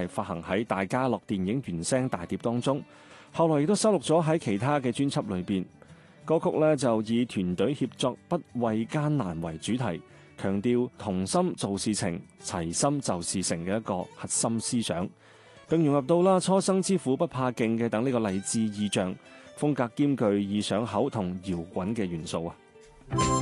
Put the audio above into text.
係發行喺大家樂電影原聲大碟當中，後來亦都收錄咗喺其他嘅專輯裏邊。歌曲呢就以團隊協作、不畏艱難為主題，強調同心做事情、齊心就事成嘅一個核心思想，並融入到啦初生之犢不怕勁嘅等呢個勵志意象，風格兼具易上口同搖滾嘅元素啊！